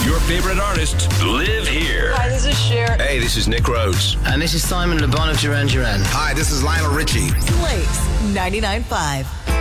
Your favorite artists live here. Hi, this is Cher. Hey, this is Nick Rhodes. And this is Simon Le Bon of Duran Duran. Hi, this is Lionel Richie. Blaze 99.5.